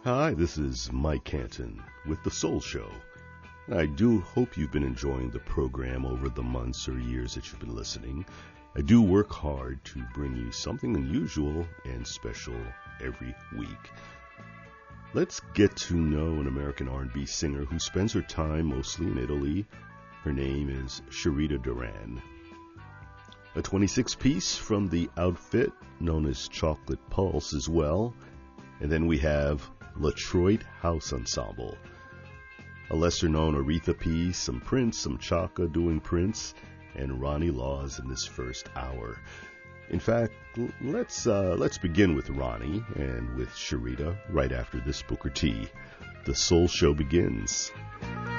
Hi, this is Mike Canton with The Soul Show. I do hope you've been enjoying the program over the months or years that you've been listening. I do work hard to bring you something unusual and special every week. Let's get to know an American R&B singer who spends her time mostly in Italy. Her name is Sharita Duran. A 26-piece from the outfit known as Chocolate Pulse as well. And then we have Latroit House Ensemble, a lesser-known Aretha piece, some Prince, some Chaka doing Prince, and Ronnie Laws in this first hour. In fact, let's begin with Ronnie and with Sharita right after this Booker T. The Soul Show begins.